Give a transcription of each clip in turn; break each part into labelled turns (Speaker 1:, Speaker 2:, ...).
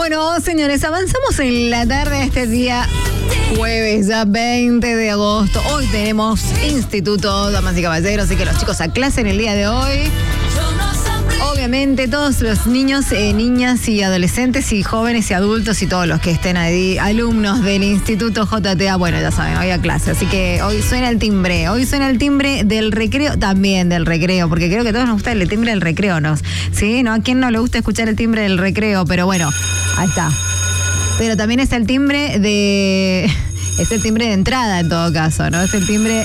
Speaker 1: Bueno, señores, avanzamos en la tarde de este día jueves, ya 20 de agosto. Hoy tenemos instituto, damas y caballeros, así que los chicos a clase en el día de hoy. Obviamente todos los niños, niñas y adolescentes y jóvenes y adultos y todos los que estén ahí, alumnos del Instituto JTA, bueno, ya saben, hoy a clase. Así que hoy suena el timbre del recreo, también del recreo, porque creo que a todos nos gusta el timbre del recreo, ¿no? ¿Sí? ¿No? ¿A quién no le gusta escuchar el timbre del recreo? Pero bueno, ahí está. Pero también es el timbre de... Es el timbre de entrada en todo caso, ¿no? Es el timbre...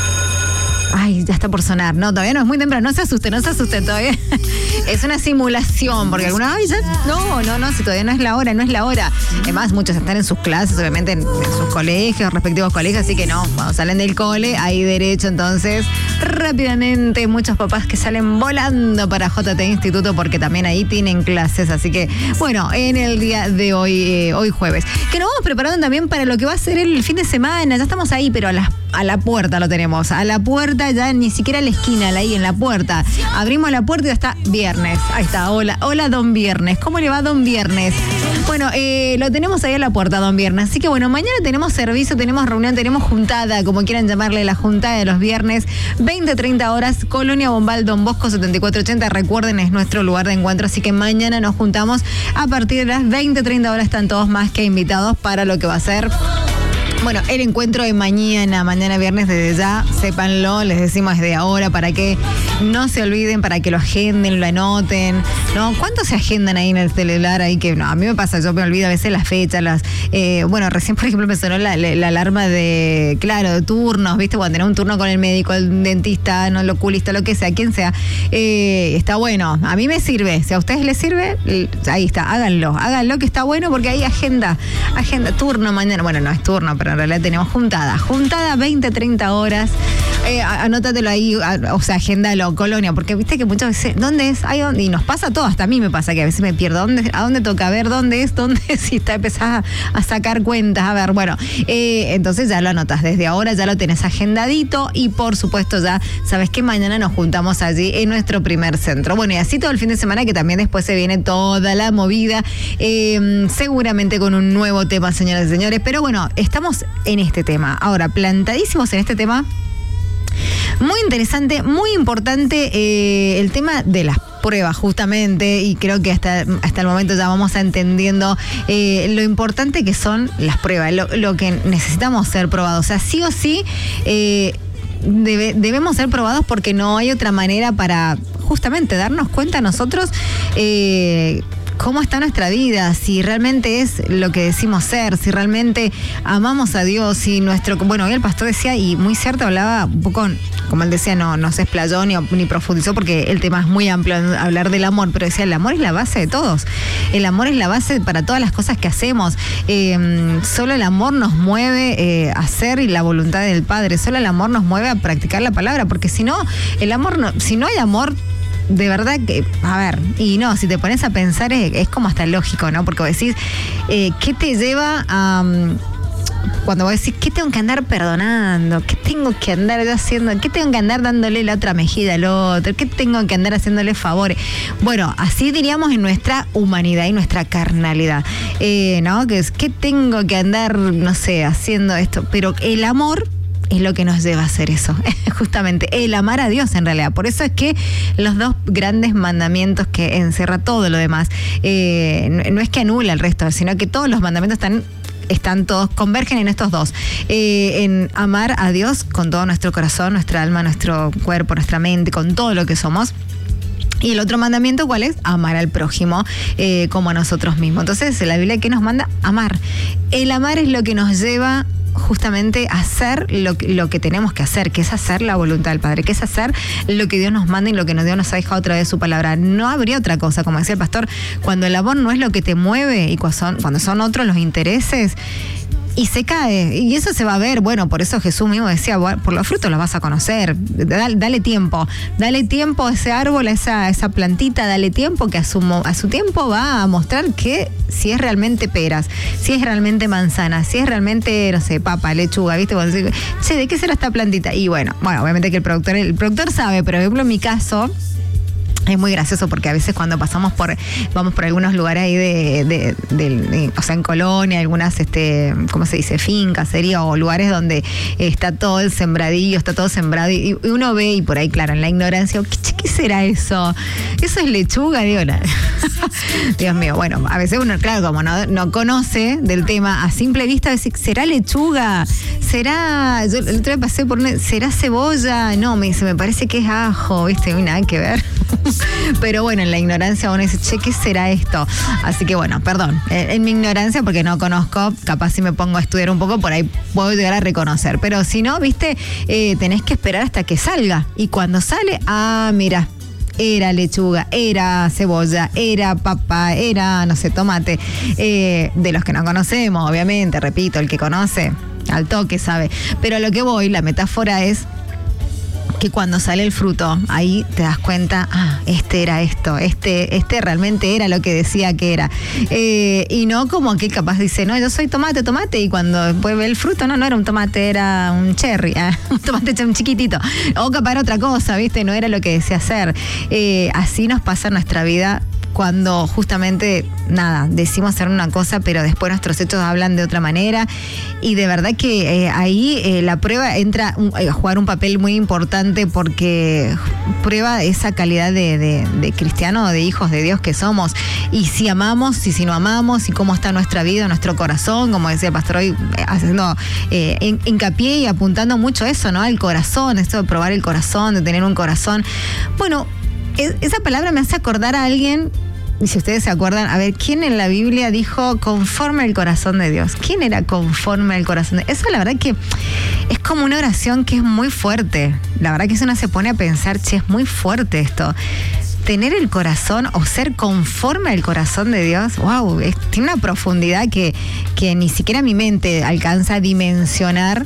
Speaker 1: Ay, ya está por sonar. No, todavía no es muy temprano. No se asusten todavía. Es una simulación, porque algunos, ay, ya, no, si todavía no es la hora. Además, muchos están en sus clases, obviamente en sus colegios, respectivos colegios, así que no, cuando salen del cole, ahí derecho, entonces, rápidamente, muchos papás que salen volando para JT Instituto, porque también ahí tienen clases, así que, bueno, en el día de hoy, hoy jueves, que nos vamos preparando también para lo que va a ser el fin de semana, ya estamos ahí, pero a la puerta lo tenemos, a la puerta, ya ni siquiera a la esquina, ahí en la puerta. Abrimos la puerta y ya está viernes. Ahí está, hola don Viernes. ¿Cómo le va don Viernes? Bueno, lo tenemos ahí a la puerta, don Viernes. Así que bueno, mañana tenemos servicio, tenemos reunión, tenemos juntada, como quieran llamarle, la juntada de los viernes, 20-30 horas, Colonia Bombal, Don Bosco 7480. Recuerden, es nuestro lugar de encuentro, así que mañana nos juntamos a partir de las 20-30 horas. Están todos más que invitados para lo que va a ser... Bueno, el encuentro de mañana viernes, desde ya, sépanlo, les decimos desde ahora para que no se olviden, para que lo agenden, lo anoten, ¿no? ¿Cuántos se agendan ahí en el celular? Ahí que, no, a mí me pasa, yo me olvido a veces las fechas, bueno, recién, por ejemplo, me sonó la alarma de turnos, ¿viste? Cuando tenés un turno con el médico, el dentista, no, el oculista, lo que sea, quien sea, está bueno, a mí me sirve, si a ustedes les sirve, ahí está, háganlo, que está bueno, porque hay agenda, turno mañana, bueno, no es turno, pero en realidad tenemos juntada 20-30 horas, anótatelo ahí, o sea, agéndalo, Colonia, porque viste que muchas veces, ¿dónde es? Y nos pasa todo, hasta a mí me pasa que a veces me pierdo, ¿a dónde toca? A ver, ¿dónde es? Si está empezás a sacar cuentas, a ver, bueno, entonces ya lo anotas, desde ahora ya lo tenés agendadito y por supuesto ya sabes que mañana nos juntamos allí en nuestro primer centro. Bueno, y así todo el fin de semana, que también después se viene toda la movida, seguramente con un nuevo tema, señoras y señores, pero bueno, estamos en este tema, ahora plantadísimos en este tema, muy interesante, muy importante, el tema de las pruebas justamente, y creo que hasta el momento ya vamos entendiendo lo importante que son las pruebas, lo que necesitamos ser probados, o sea, sí o sí debemos ser probados, porque no hay otra manera para justamente darnos cuenta nosotros cómo está nuestra vida, si realmente es lo que decimos ser, si realmente amamos a Dios, si bueno, hoy el pastor decía, y muy cierto, hablaba un poco, como él decía, no se explayó ni profundizó, porque el tema es muy amplio, hablar del amor, pero decía, el amor es la base de todos, el amor es la base para todas las cosas que hacemos, solo el amor nos mueve a hacer la voluntad del Padre, solo el amor nos mueve a practicar la palabra, porque si no, si no hay amor, de verdad que, a ver, y no, si te pones a pensar es como hasta lógico, ¿no? Porque vos decís, ¿qué te lleva a... cuando vos decís, ¿qué tengo que andar perdonando? ¿Qué tengo que andar haciendo? ¿Qué tengo que andar dándole la otra mejilla al otro? ¿Qué tengo que andar haciéndole favores? Bueno, así diríamos en nuestra humanidad y nuestra carnalidad, ¿no? Que es, ¿qué tengo que andar, no sé, haciendo esto? Pero el amor es lo que nos lleva a hacer eso, justamente, el amar a Dios en realidad. Por eso es que los dos grandes mandamientos que encierra todo lo demás, no es que anula el resto, sino que todos los mandamientos están todos, convergen en estos dos, en amar a Dios con todo nuestro corazón, nuestra alma, nuestro cuerpo, nuestra mente, con todo lo que somos. Y el otro mandamiento, ¿cuál es? Amar al prójimo como a nosotros mismos. Entonces, la Biblia, ¿qué nos manda? Amar. El amar es lo que nos lleva justamente a hacer lo que tenemos que hacer, que es hacer la voluntad del Padre, que es hacer lo que Dios nos manda y lo que Dios nos ha dejado a través de su palabra. No habría otra cosa, como decía el pastor, cuando el amor no es lo que te mueve y cuando son otros los intereses, y se cae, y eso se va a ver. Bueno, por eso Jesús mismo decía, por los frutos los vas a conocer, dale tiempo a ese árbol, a esa plantita, dale tiempo, que a su tiempo va a mostrar que si es realmente peras, si es realmente manzana, si es realmente, no sé, papa, lechuga, ¿viste? Cuando dice, che, ¿de qué será esta plantita? Y bueno, obviamente que el productor sabe, pero por ejemplo en mi caso, Es muy gracioso porque a veces cuando vamos por algunos lugares ahí o sea, en Colonia, algunas, ¿cómo se dice? Fincas, sería, o lugares donde está todo el sembradillo, está todo sembrado, y uno ve, y por ahí, claro, en la ignorancia, ¿qué será eso? ¿Eso es lechuga? Digo, Dios mío, bueno, a veces uno, claro, como no conoce del tema, a simple vista, decir, ¿será lechuga? ¿Será? Yo el otro día pasé por ¿será cebolla? No, me parece que es ajo, ¿viste? No hay nada que ver. Pero bueno, en la ignorancia uno dice, che, ¿qué será esto? Así que bueno, perdón, en mi ignorancia, porque no conozco, capaz si me pongo a estudiar un poco, por ahí puedo llegar a reconocer. Pero si no, viste, tenés que esperar hasta que salga. Y cuando sale, mira, era lechuga, era cebolla, era papa, era, no sé, tomate. De los que no conocemos, obviamente, repito, el que conoce, al toque sabe. Pero a lo que voy, la metáfora es que cuando sale el fruto, ahí te das cuenta, este era esto, este realmente era lo que decía que era. Y no como que capaz dice, no, yo soy tomate, y cuando después ve el fruto, no era un tomate, era un cherry, un tomate un chiquitito. O capaz era otra cosa, ¿viste? No era lo que decía ser. Así nos pasa en nuestra vida cuando justamente, decimos hacer una cosa, pero después nuestros hechos hablan de otra manera. Y de verdad que ahí la prueba entra a jugar un papel muy importante, porque prueba esa calidad de cristiano, de hijos de Dios que somos. Y si amamos, y si no amamos, y cómo está nuestra vida, nuestro corazón, como decía el pastor hoy, haciendo hincapié y apuntando mucho eso, ¿no? Al corazón, esto de probar el corazón, de tener un corazón. Bueno, esa palabra me hace acordar a alguien. Y si ustedes se acuerdan, a ver, ¿quién en la Biblia dijo conforme al corazón de Dios? ¿Quién era conforme al corazón de Dios? Eso la verdad que es como una oración que es muy fuerte. La verdad que si uno se pone a pensar, es muy fuerte esto. Tener el corazón o ser conforme al corazón de Dios, wow, tiene una profundidad que ni siquiera mi mente alcanza a dimensionar.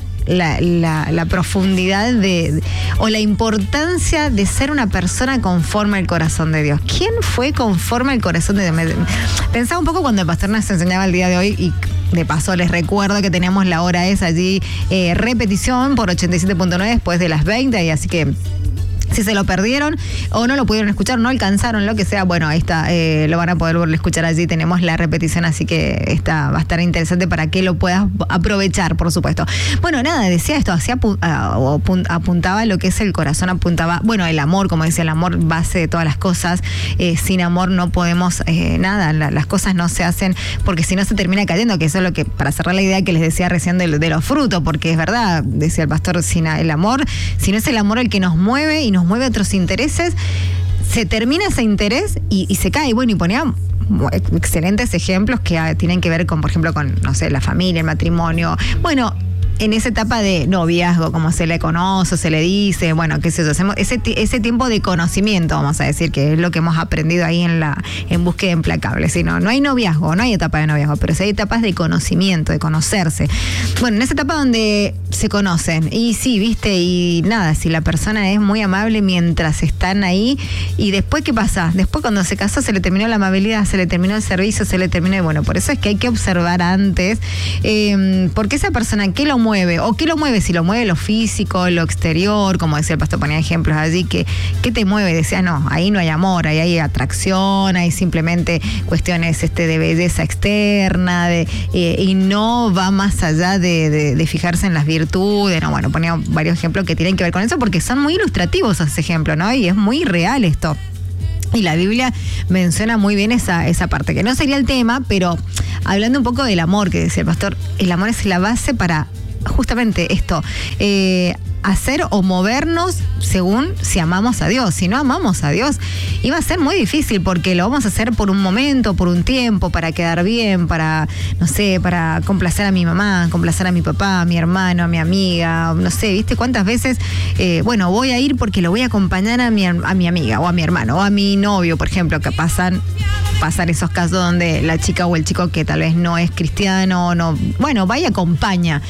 Speaker 1: La profundidad o la importancia de ser una persona conforme al corazón de Dios. ¿Quién fue conforme al corazón de Dios? Pensaba un poco cuando el pastor nos enseñaba el día de hoy, y de paso les recuerdo que tenemos la hora esa allí, repetición por 87.9 después de las 20, y así que si se lo perdieron o no lo pudieron escuchar, no alcanzaron, lo que sea, bueno, ahí está, lo van a poder volver a escuchar allí, tenemos la repetición, así que va a estar interesante para que lo puedas aprovechar, por supuesto. Bueno, decía esto, apuntaba lo que es el corazón, apuntaba, bueno, el amor, como decía, el amor base de todas las cosas. Sin amor no podemos las cosas no se hacen, porque si no se termina cayendo, que eso es lo que, para cerrar la idea que les decía recién de los frutos, porque es verdad, decía el pastor, sin el amor, si no es el amor el que nos mueve y nos mueve otros intereses, se termina ese interés y se cae. Bueno, y ponía excelentes ejemplos que tienen que ver con, por ejemplo, con, no sé, la familia, el matrimonio. Bueno, en esa etapa de noviazgo, como se le conoce, se le dice, bueno, qué sé yo, hacemos ese tiempo de conocimiento, vamos a decir, que es lo que hemos aprendido ahí en Búsqueda Implacable. Si no hay noviazgo, no hay etapa de noviazgo, pero sí hay etapas de conocimiento, de conocerse. Bueno, en esa etapa donde se conocen, y sí, viste, y si la persona es muy amable mientras están ahí, y después, ¿qué pasa? Después, cuando se casó, se le terminó la amabilidad, se le terminó el servicio, se le terminó, y bueno, por eso es que hay que observar antes, porque esa persona, ¿qué lo mueve? ¿O qué lo mueve? Si lo mueve lo físico, lo exterior, como decía el pastor, ponía ejemplos allí, ¿qué te mueve? Decía, no, ahí no hay amor, ahí hay atracción, hay simplemente cuestiones de belleza externa, y no va más allá de fijarse en las virtudes, ¿no? Bueno, ponía varios ejemplos que tienen que ver con eso, porque son muy ilustrativos esos ejemplos, ¿no? Y es muy real esto. Y la Biblia menciona muy bien esa parte, que no sería el tema, pero hablando un poco del amor, que decía el pastor, el amor es la base para justamente esto, hacer o movernos según si amamos a Dios. Si no amamos a Dios, iba a ser muy difícil, porque lo vamos a hacer por un momento, por un tiempo, para quedar bien, para, no sé, para complacer a mi mamá, complacer a mi papá, a mi hermano, a mi amiga, no sé, ¿viste cuántas veces? Bueno, voy a ir porque lo voy a acompañar a mi amiga, o a mi hermano, o a mi novio, por ejemplo, que pasan esos casos donde la chica o el chico que tal vez no es cristiano, no, bueno, va y acompaña.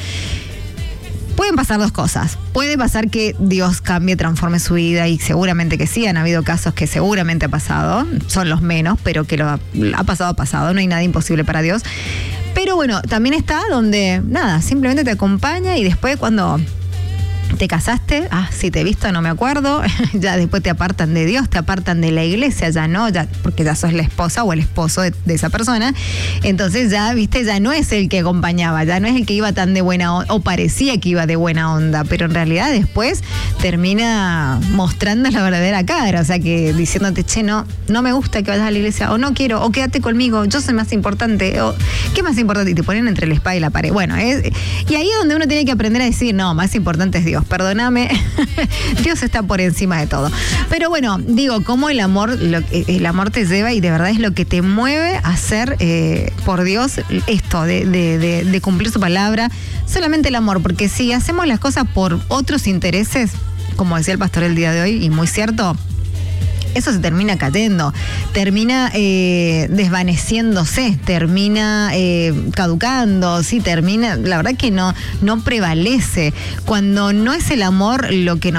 Speaker 1: Pueden pasar dos cosas. Puede pasar que Dios cambie, transforme su vida, y seguramente que sí, han habido casos que seguramente ha pasado, son los menos, pero que lo ha pasado, no hay nada imposible para Dios. Pero bueno, también está donde, simplemente te acompaña, y después cuando ¿Te casaste? Ah, sí, te he visto, no me acuerdo. Ya después te apartan de Dios, te apartan de la iglesia, ya no, ya, porque ya sos la esposa o el esposo de esa persona. Entonces ya, viste, ya no es el que acompañaba, ya no es el que iba tan de buena onda, o parecía que iba de buena onda, pero en realidad después termina mostrando la verdadera cara, o sea, que diciéndote, che, no me gusta que vayas a la iglesia, o no quiero, o quédate conmigo, yo soy más importante, o ¿qué más importante? Y te ponen entre la espada y la pared. Bueno, y ahí es donde uno tiene que aprender a decir, no, más importante es Dios. Perdóname, Dios está por encima de todo. Pero bueno, digo, cómo el amor te lleva y de verdad es lo que te mueve a hacer por Dios esto, de cumplir su palabra, solamente el amor, porque si hacemos las cosas por otros intereses, como decía el pastor el día de hoy, y muy cierto, eso se termina cayendo, termina desvaneciéndose, termina caducando, sí, termina, la verdad que no prevalece. Cuando no es el amor lo que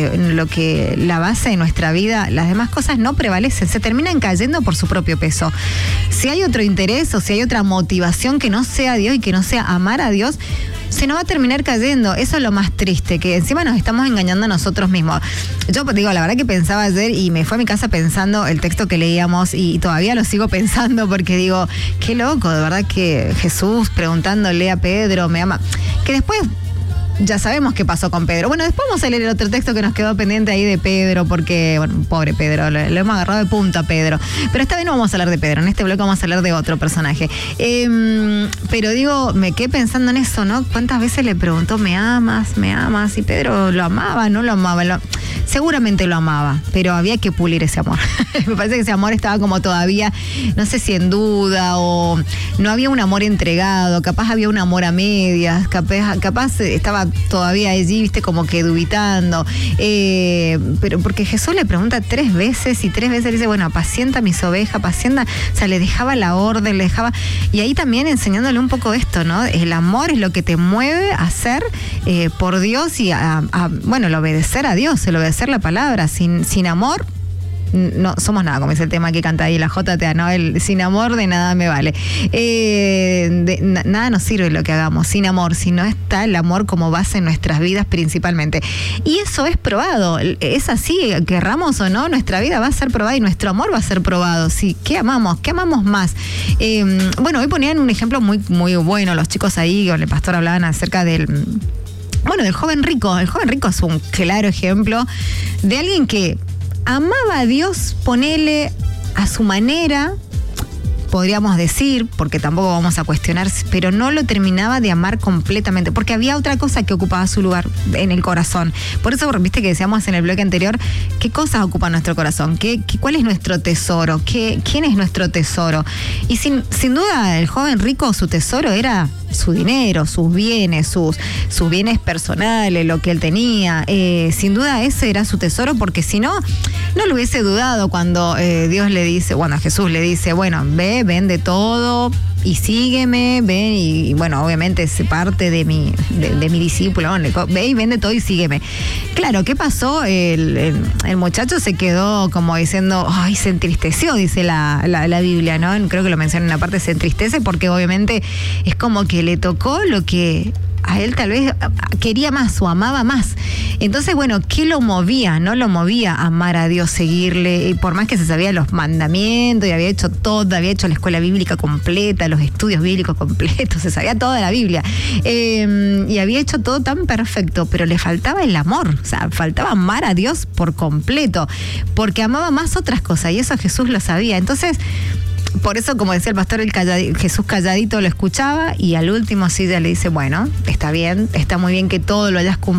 Speaker 1: la base de nuestra vida, las demás cosas no prevalecen, se terminan cayendo por su propio peso. Si hay otro interés o si hay otra motivación que no sea Dios y que no sea amar a Dios, se nos va a terminar cayendo. Eso es lo más triste, que encima nos estamos engañando a nosotros mismos. Yo digo, la verdad que pensaba ayer y me fue a mi casa pensando el texto que leíamos y todavía lo sigo pensando porque digo, qué loco, de verdad que Jesús preguntándole a Pedro, me ama, que después ya sabemos qué pasó con Pedro. Bueno, después vamos a leer el otro texto que nos quedó pendiente ahí de Pedro, porque, bueno, pobre Pedro, lo hemos agarrado de punto a Pedro. Pero esta vez no vamos a hablar de Pedro, en este bloque vamos a hablar de otro personaje. Pero digo, me quedé pensando en eso, ¿no? ¿Cuántas veces le preguntó, ¿me amas? ¿Me amas? Y Pedro lo amaba, no lo amaba. Seguramente lo amaba, pero había que pulir ese amor. Me parece que ese amor estaba como todavía, no sé si en duda o no había un amor entregado, capaz había un amor a medias, capaz estaba todavía allí, viste, como que dubitando. Pero porque Jesús le pregunta 3 veces y 3 veces le dice, bueno, apacienta mis ovejas, apacienta, o sea, le dejaba la orden, le dejaba, y ahí también enseñándole un poco esto, ¿no? El amor es lo que te mueve a hacer por Dios y bueno, el obedecer a Dios, el obedecer la palabra. Sin amor no somos nada, como es el tema que canta ahí la JTA, ¿no? Sin amor de nada me vale. Nada nos sirve lo que hagamos sin amor, si no está el amor como base en nuestras vidas principalmente. Y eso es probado, es así, querramos o no, nuestra vida va a ser probada y nuestro amor va a ser probado. Sí, ¿qué amamos? ¿Qué amamos más? Bueno, hoy ponían un ejemplo muy, muy bueno, los chicos ahí con el pastor hablaban acerca del joven rico. El joven rico es un claro ejemplo de alguien que amaba a Dios, ponele a su manera, podríamos decir, porque tampoco vamos a cuestionar, pero no lo terminaba de amar completamente, porque había otra cosa que ocupaba su lugar en el corazón. Por eso, viste que decíamos en el bloque anterior, ¿qué cosas ocupan nuestro corazón? ¿Cuál es nuestro tesoro? ¿Quién es nuestro tesoro? Y sin duda, el joven rico, su tesoro era su dinero, sus bienes, sus bienes personales, lo que él tenía. Sin duda ese era su tesoro, porque si no lo hubiese dudado cuando Dios le dice, bueno, Jesús le dice, bueno, vende todo y sígueme, ven, y bueno, obviamente es parte de mi discípulo, ve y vende todo y sígueme. Claro, ¿qué pasó? El muchacho se quedó como diciendo, ay, se entristeció, dice la Biblia, ¿no? Creo que lo menciona en una parte, se entristece porque obviamente es como que le tocó lo que a él tal vez quería más o amaba más. Entonces, bueno, ¿qué lo movía? No lo movía a amar a Dios, seguirle, y por más que se sabía los mandamientos y había hecho todo, había hecho la escuela bíblica completa, los estudios bíblicos completos, se sabía toda la Biblia, y había hecho todo tan perfecto, pero le faltaba el amor, o sea, faltaba amar a Dios por completo, porque amaba más otras cosas, y eso Jesús lo sabía. Entonces, por eso, como decía el pastor, Jesús calladito lo escuchaba, y al último sí ya le dice, bueno, está bien, está muy bien que todo lo hayas cumplido,